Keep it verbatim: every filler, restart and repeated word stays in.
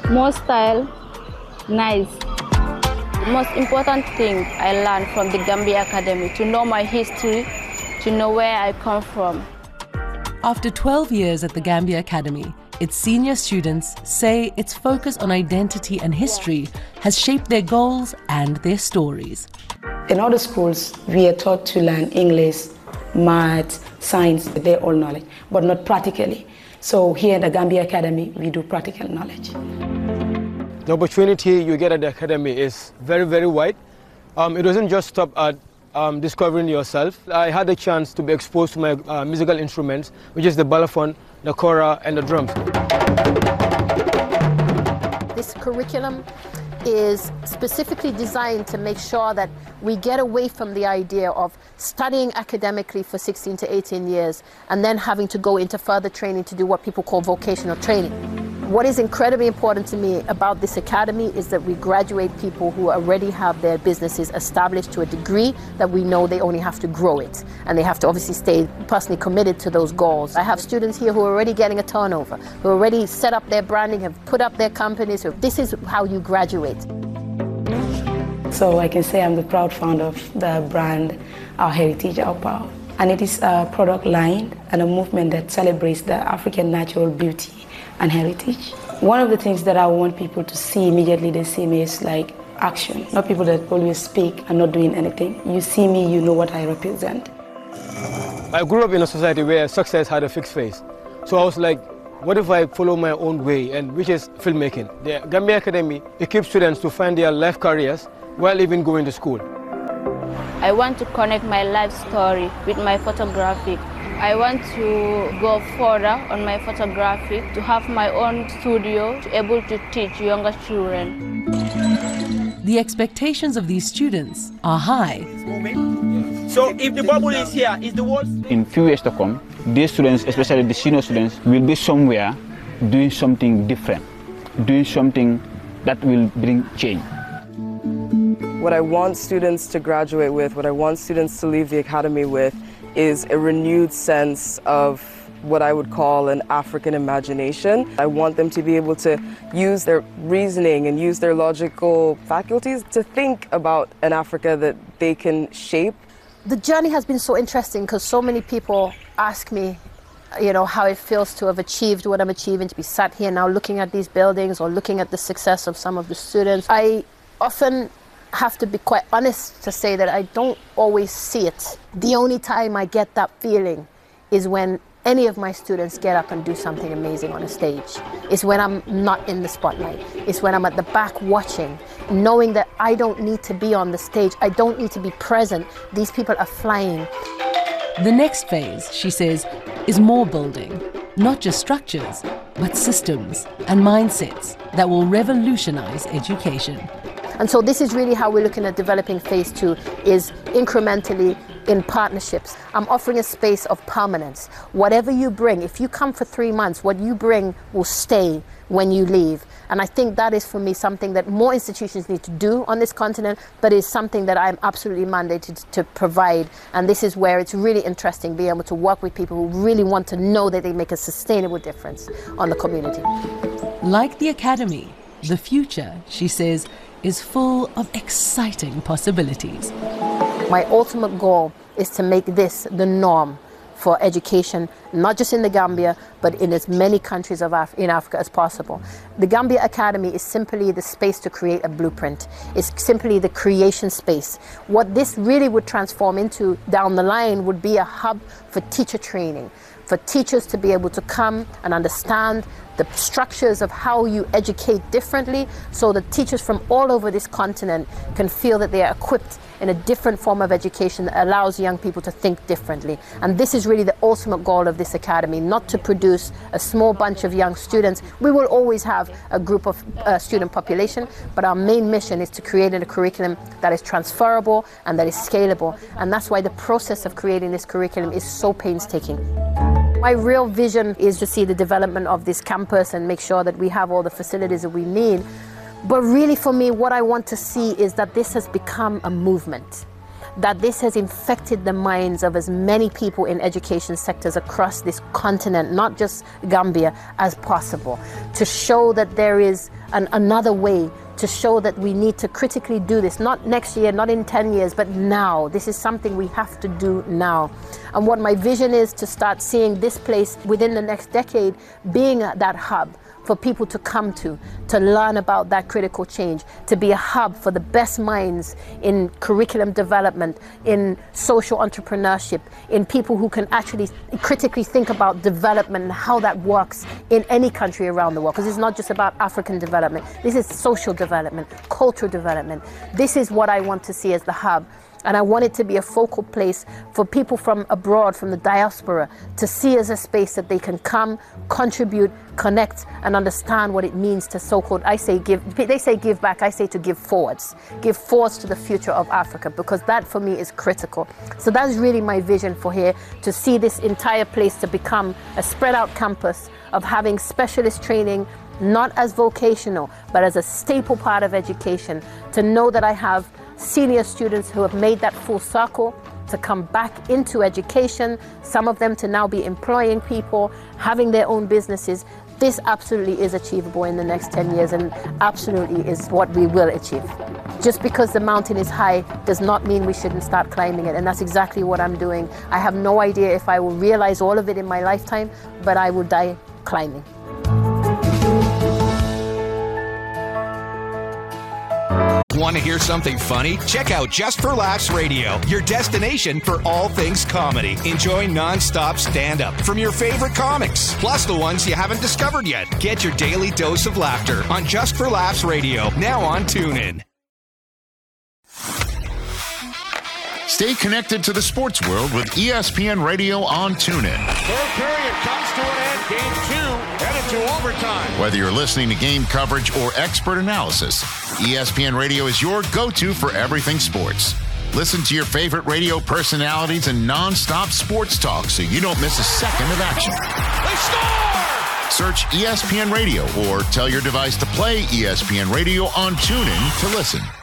More style, nice. The most important thing I learned from the Gambia Academy, to know my history, to know where I come from. After twelve years at the Gambia Academy, its senior students say its focus on identity and history has shaped their goals and their stories. In other schools, we are taught to learn English, math, science, they're all knowledge, but not practically. So here at the Gambia Academy, we do practical knowledge. The opportunity you get at the Academy is very, very wide. Um, it doesn't just stop at um, discovering yourself. I had the chance to be exposed to my uh, musical instruments, which is the balafon, the kora, and the drums. This curriculum is specifically designed to make sure that we get away from the idea of studying academically for sixteen to eighteen years and then having to go into further training to do what people call vocational training. What is incredibly important to me about this academy is that we graduate people who already have their businesses established to a degree that we know they only have to grow it, and they have to obviously stay personally committed to those goals. I have students here who are already getting a turnover, who already set up their branding, have put up their companies. So this is how you graduate. So I can say I'm the proud founder of the brand Our Heritage, Our Power. And it is a product line and a movement that celebrates the African natural beauty and heritage. One of the things that I want people to see immediately they see me is like action, not people that always speak and not doing anything. You see me, you know what I represent. I grew up in a society where success had a fixed face. So I was like, what if I follow my own way, and which is filmmaking? The Gambia Academy equips students to find their life careers while even going to school. I want to connect my life story with my photography. I want to go further on my photography, to have my own studio, to be able to teach younger children. The expectations of these students are high. So if the bubble is here, is the wall? In few years to come, these students, especially the senior students, will be somewhere doing something different, doing something that will bring change. What I want students to graduate with, what I want students to leave the academy with, is a renewed sense of what I would call an African imagination. I want them to be able to use their reasoning and use their logical faculties to think about an Africa that they can shape. The journey has been so interesting because so many people ask me, you know, how it feels to have achieved what I'm achieving, to be sat here now looking at these buildings or looking at the success of some of the students. I often have to be quite honest to say that I don't always see it. The only time I get that feeling is when any of my students get up and do something amazing on a stage. It's when I'm not in the spotlight. It's when I'm at the back watching, knowing that I don't need to be on the stage. I don't need to be present. These people are flying. The next phase, she says, is more building, not just structures, but systems and mindsets that will revolutionize education. And so this is really how we're looking at developing phase two, is incrementally in partnerships. I'm offering a space of permanence. Whatever you bring, if you come for three months, what you bring will stay when you leave. And I think that is, for me, something that more institutions need to do on this continent, but is something that I'm absolutely mandated to provide. And this is where it's really interesting, being able to work with people who really want to know that they make a sustainable difference on the community. Like the Academy, the future, she says, is full of exciting possibilities. My ultimate goal is to make this the norm for education, not just in the Gambia, but in as many countries of Af in Africa as possible. The Gambia Academy is simply the space to create a blueprint. It's simply the creation space. What this really would transform into down the line would be a hub for teacher training, for teachers to be able to come and understand the structures of how you educate differently, so that teachers from all over this continent can feel that they are equipped in a different form of education that allows young people to think differently. And this is really the ultimate goal of this academy, not to produce a small bunch of young students. We will always have a group of uh, student population, but our main mission is to create a curriculum that is transferable and that is scalable. And that's why the process of creating this curriculum is so painstaking. My real vision is to see the development of this campus and make sure that we have all the facilities that we need. But really, for me, what I want to see is that this has become a movement. that this has infected the minds of as many people in education sectors across this continent, not just Gambia, as possible, to show that there is an, another way, to show that we need to critically do this, not next year, not in ten years, but now. This is something we have to do now. And what my vision is to start seeing this place within the next decade being that hub for people to come to, to learn about that critical change, to be a hub for the best minds in curriculum development, in social entrepreneurship, in people who can actually critically think about development and how that works in any country around the world. Because it's not just about African development. This is social development, cultural development. This is what I want to see as the hub. And I want it to be a focal place for people from abroad, from the diaspora, to see as a space that they can come, contribute, connect, and understand what it means to so-called, I say give, they say give back, I say to give forwards. Give forwards to the future of Africa, because that for me is critical. So that's really my vision for here, to see this entire place to become a spread out campus of having specialist training, not as vocational, but as a staple part of education, to know that I have senior students who have made that full circle to come back into education, some of them to now be employing people, having their own businesses. This absolutely is achievable in the next ten years, and absolutely is what we will achieve. Just because the mountain is high does not mean we shouldn't start climbing it, and that's exactly what I'm doing. I have no idea if I will realize all of it in my lifetime, but I will die climbing. Want to hear something funny? Check out Just for Laughs Radio, your destination for all things comedy. Enjoy non-stop stand-up from your favorite comics, plus the ones you haven't discovered yet. Get your daily dose of laughter on Just for Laughs Radio, now on TuneIn. Stay connected to the sports world with E S P N Radio on TuneIn. Third period comes to an end. Game two headed to overtime. Whether you're listening to game coverage or expert analysis, E S P N Radio is your go-to for everything sports. Listen to your favorite radio personalities and non-stop sports talk so you don't miss a second of action. They score! Search E S P N Radio or tell your device to play E S P N Radio on TuneIn to listen.